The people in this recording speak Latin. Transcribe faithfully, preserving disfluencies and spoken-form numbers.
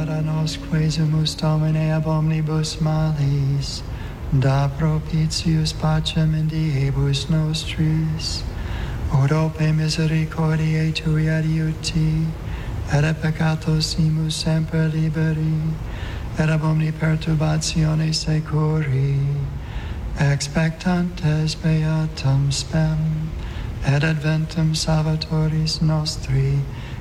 para nos quesumus Domine ab omnibus malis, da propitius pacem in diebus nostris, ut ope misericordiae tui adiuti, et a peccatos imus semper liberi, et ab omni perturbatione securi, expectantes beatum spem, et adventum Salvatoris nostri,